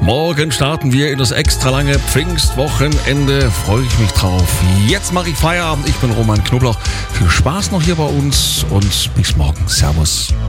Morgen starten wir in das extra lange Pfingstwochenende. Freue ich mich drauf. Jetzt mache ich Feierabend. Ich bin Roman Knoblauch. Viel Spaß noch hier bei uns und bis morgen. Servus.